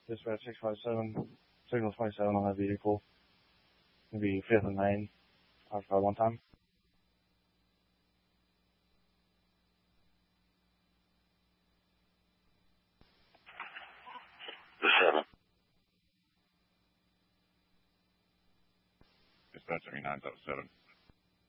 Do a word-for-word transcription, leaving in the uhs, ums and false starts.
Dispatch six five seven, signal twenty-seven on that vehicle. It'll be fifth and Main. Occupied one time. The seven. Dispatch seventy-nine, that was seven.